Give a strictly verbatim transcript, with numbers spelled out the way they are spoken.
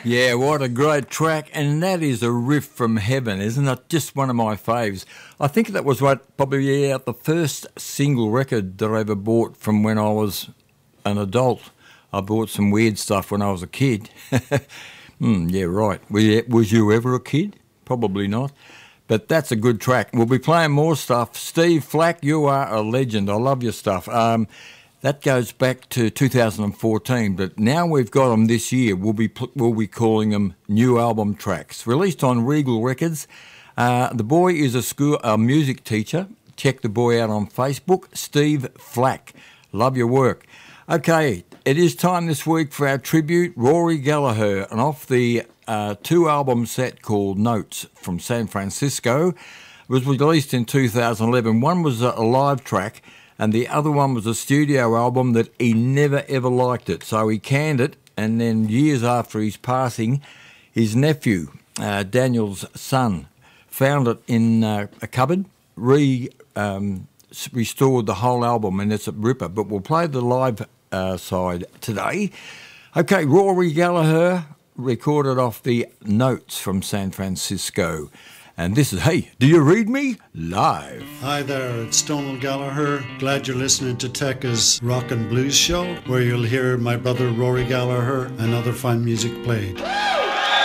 Yeah, what a great track. And that is a riff from heaven, isn't it? Just one of my faves. I think that was what probably yeah, the first single record that I ever bought from when I was an adult. I bought some weird stuff when I was a kid. mm, yeah, right. Was you ever a kid? Probably not. But that's a good track. We'll be playing more stuff. Steve Flack, you are a legend. I love your stuff. Um, that goes back to two thousand fourteen, but now we've got them this year. We'll be we'll be calling them new album tracks. Released on Regal Records. Uh, the boy is a school a music teacher. Check the boy out on Facebook. Steve Flack. Love your work. Okay, it is time this week for our tribute, Rory Gallagher, and off the uh, two-album set called Notes from San Francisco. It was released in two thousand eleven. One was a live track, and the other one was a studio album that he never ever liked it. So he canned it, and then years after his passing, his nephew, uh, Daniel's son, found it in uh, a cupboard, re... Um, restored the whole album, and it's a ripper. But we'll play the live uh, side today. Okay, Rory Gallagher recorded off the Notes from San Francisco. And this is, hey, do you read me? Live. Hi there, it's Stonewall Gallagher. Glad you're listening to Tekka's Rock and Blues Show, where you'll hear my brother Rory Gallagher and other fine music played.